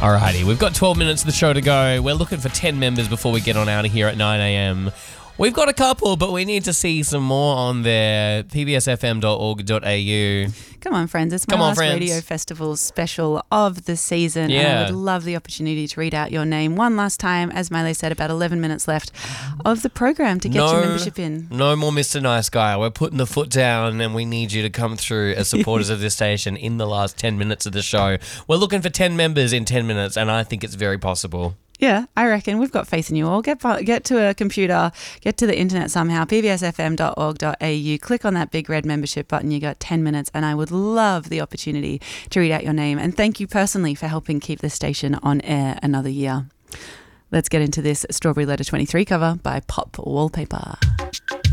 Alrighty, we've got 12 minutes of the show to go. We're looking for 10 members before we get on out of here at 9 a.m. We've got a couple, but we need to see some more on there. pbsfm.org.au. Come on, friends. It's my last radio festival special of the season. Yeah. And I would love the opportunity to read out your name one last time. As Miley said, about 11 minutes left of the program to get your membership in. No more Mr. Nice Guy. We're putting the foot down and we need you to come through as supporters of this station in the last 10 minutes of the show. We're looking for 10 members in 10 minutes and I think it's very possible. Yeah, I reckon. We've got faith in you all. Get to a computer, get to the internet somehow, pbsfm.org.au, click on that big red membership button. You got 10 minutes and I would love the opportunity to read out your name. And thank you personally for helping keep this station on air another year. Let's get into this Strawberry Letter 23 cover by Pop Wallpaper.